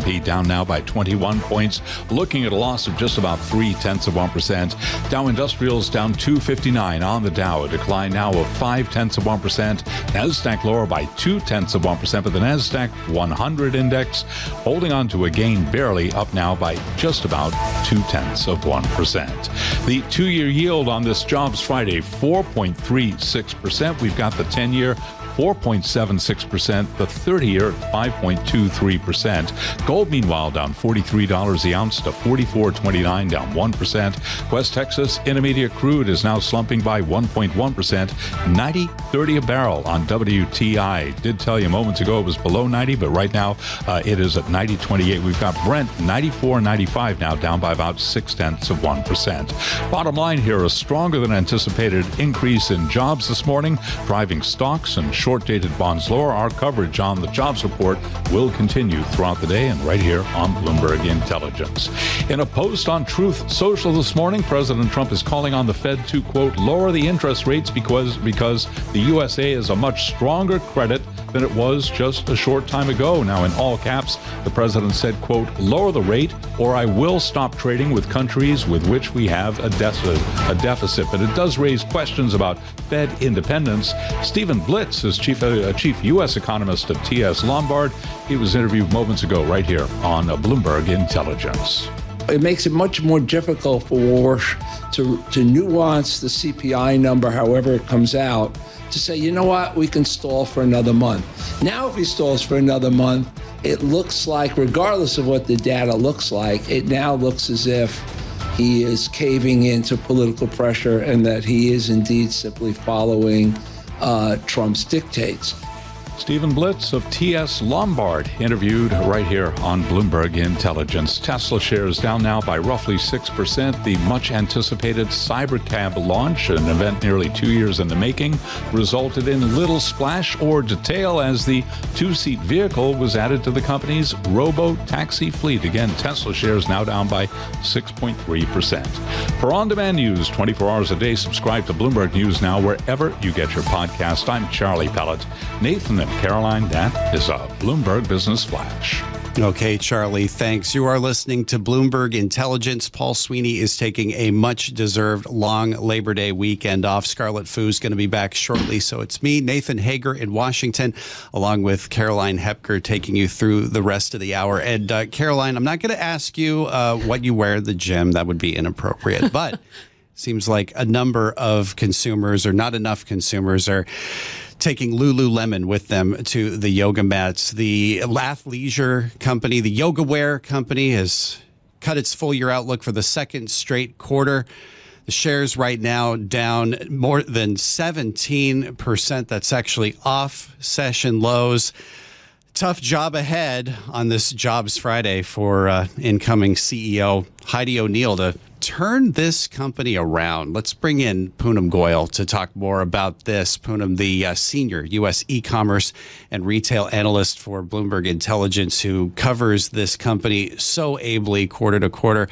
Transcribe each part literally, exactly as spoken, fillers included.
P down now by twenty-one points, looking at a loss of just about three tenths of one percent. Dow Industrials down two fifty-nine on the Dow, a decline now of five tenths of one percent. Nasdaq lower by two tenths of one percent, but the Nasdaq one hundred index holding on to a gain barely, up now by just about two tenths of one percent. The two-year yield on this Jobs Friday, four point three six percent. We've got the ten-year four point seven six percent, the thirty-year at five point two three percent. Gold, meanwhile, down forty-three dollars the ounce to forty-four twenty-nine, down one percent. West Texas Intermediate crude is now slumping by one point one percent, ninety thirty a barrel on W T I. Did tell you moments ago it was below ninety, but right now uh, it is at ninety twenty-eight. We've got Brent ninety-four ninety-five now, down by about six tenths of one percent. Bottom line here, a stronger than anticipated increase in jobs this morning, driving stocks and short-dated bonds lower. Our coverage on the jobs report will continue throughout the day and right here on Bloomberg Intelligence. In a post on Truth Social this morning, President Trump is calling on the Fed to, quote, lower the interest rates because, because the U S A is a much stronger credit than it was just a short time ago. Now, in all caps, the president said, quote, lower the rate or I will stop trading with countries with which we have a deficit. A deficit. But it does raise questions about Fed independence. Stephen Blitz is chief, uh, chief U S economist of T S Lombard. He was interviewed moments ago right here on Bloomberg Intelligence. It makes it much more difficult for Warsh to, to nuance the C P I number, however it comes out, to say, you know what, we can stall for another month. Now, if he stalls for another month, it looks like, regardless of what the data looks like, it now looks as if he is caving into political pressure and that he is indeed simply following uh, Trump's dictates. Stephen Blitz of T S Lombard, interviewed right here on Bloomberg Intelligence. Tesla shares down now by roughly six percent. The much-anticipated Cybercab launch, an event nearly two years in the making, resulted in little splash or detail as the two-seat vehicle was added to the company's robo-taxi fleet. Again, Tesla shares now down by six point three percent. For on-demand news twenty-four hours a day, subscribe to Bloomberg News Now wherever you get your podcast. I'm Charlie Pellet. Nathan and Caroline, that is a Bloomberg Business Flash. Okay, Charlie, thanks. You are listening to Bloomberg Intelligence. Paul Sweeney is taking a much-deserved long Labor Day weekend off. Scarlett Fu is going to be back shortly. So it's me, Nathan Hager in Washington, along with Caroline Hepker, taking you through the rest of the hour. And uh, Caroline, I'm not going to ask you uh, what you wear at the gym. That would be inappropriate. But seems like a number of consumers, or not enough consumers, are taking Lululemon with them to the yoga mats. The athleisure company, the yoga wear company, has cut its full year outlook for the second straight quarter. The shares right now down more than seventeen percent. That's actually off session lows. Tough job ahead on this Jobs Friday for uh, incoming C E O Heidi O'Neill to turn this company around. Let's bring in Poonam Goyal to talk more about this. Poonam, the uh, senior U S e-commerce and retail analyst for Bloomberg Intelligence, who covers this company so ably quarter to quarter.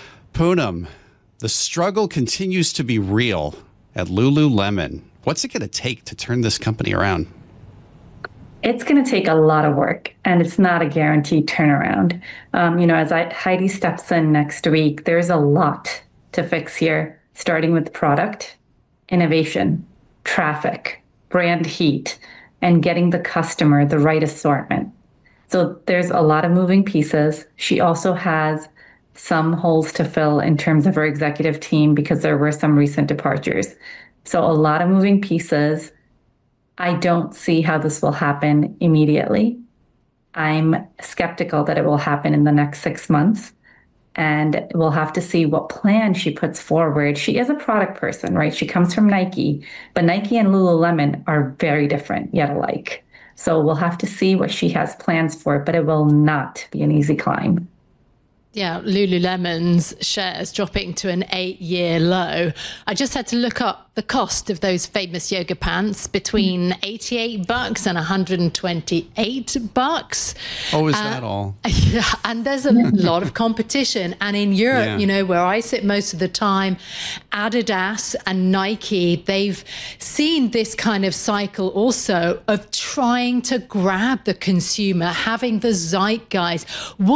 Poonam, the struggle continues to be real at Lululemon. What's it going to take to turn this company around? It's going to take a lot of work, and it's not a guaranteed turnaround. Um, you know, as I, Heidi steps in next week, there's a lot to fix here, starting with product, innovation, traffic, brand heat, and getting the customer the right assortment. So there's a lot of moving pieces. She also has some holes to fill in terms of her executive team because there were some recent departures. So a lot of moving pieces. I don't see how this will happen immediately. I'm skeptical that it will happen in the next six months. And we'll have to see what plan she puts forward. She is a product person, right? She comes from Nike, but Nike and Lululemon are very different, yet alike. So we'll have to see what she has plans for, but it will not be an easy climb. Yeah, Lululemon's shares dropping to an eight-year low. I just had to look up the cost of those famous yoga pants, between eighty-eight bucks and one hundred twenty-eight bucks. Oh, is uh, that all? Yeah, and there's a lot of competition. And in Europe, Yeah. you know, where I sit most of the time, Adidas and Nike, they've seen this kind of cycle also of trying to grab the consumer, having the zeitgeist.